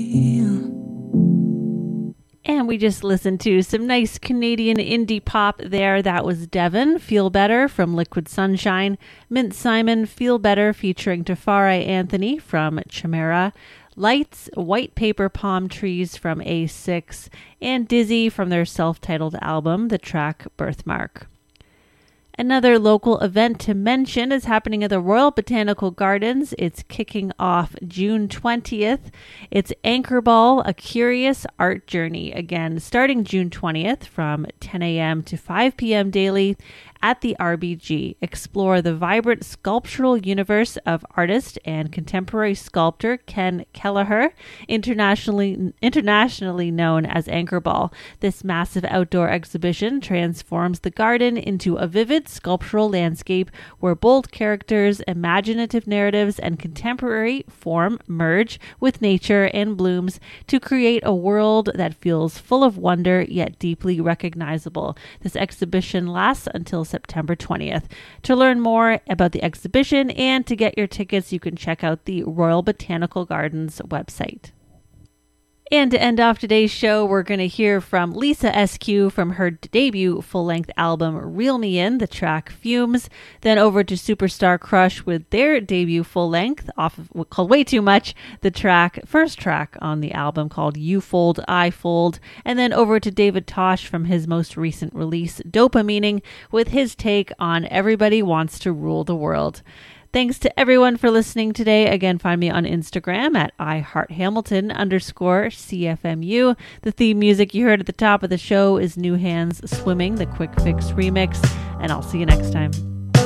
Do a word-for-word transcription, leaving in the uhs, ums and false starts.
feel. And we just listened to some nice Canadian indie pop there. That was Devon, Feel Better from Liquid Sunshine. Mint Simon, Feel Better featuring Tafari Anthony from Chimera. Lights, White Paper Palm Trees from A six. And Dizzy from their self-titled album, the track Birthmark. Another local event to mention is happening at the Royal Botanical Gardens. It's kicking off June twentieth. It's Anchor Ball, A Curious Art Journey. Again, starting June twentieth from ten a.m. to five p.m. daily at the R B G. Explore the vibrant sculptural universe of artist and contemporary sculptor Ken Kelleher, internationally internationally known as Anchor Ball. This massive outdoor exhibition transforms the garden into a vivid sculptural landscape where bold characters, imaginative narratives, and contemporary form merge with nature and blooms to create a world that feels full of wonder yet deeply recognizable. This exhibition lasts until September twentieth. To learn more about the exhibition and to get your tickets, you can check out the Royal Botanical Gardens website. And to end off today's show, we're going to hear from Lisa S Q from her debut full-length album, Reel Me In, the track Fumes. Then over to Superstar Crush with their debut full-length, off of, called Way Too Much, the track, first track on the album called You Fold, I Fold. And then over to David Tosh from his most recent release, Dopamining, with his take on Everybody Wants to Rule the World. Thanks to everyone for listening today. Again, find me on Instagram at iHeartHamilton underscore CFMU. The theme music you heard at the top of the show is New Hands Swimming, the Quick Fix remix, and I'll see you next time.